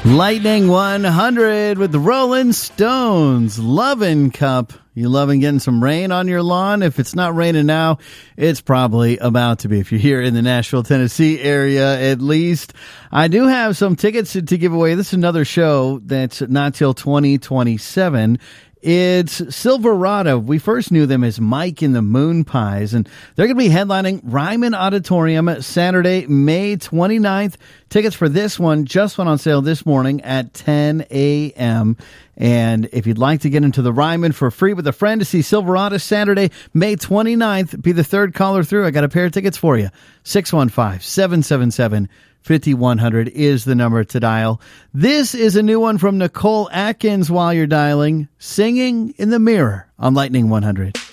Lightning 100 with the Rolling Stones. Lovin' Cup. You loving getting some rain on your lawn? If it's not raining now, it's probably about to be. If you're here in the Nashville, Tennessee area, at least. I do have some tickets to give away. This is another show that's not till 2027. It's Silverado. We first knew them as Mike and the Moon Pies, and they're going to be headlining Ryman Auditorium Saturday, May 29th. Tickets for this one just went on sale this morning at 10 a.m. And if you'd like to get into the Ryman for free with a friend to see Silverado Saturday, May 29th, be the third caller through. I got a pair of tickets for you. 615-777-5100 is the number to dial. This is a new one from Nicole Atkins while you're dialing, Singing in the Mirror on Lightning 100.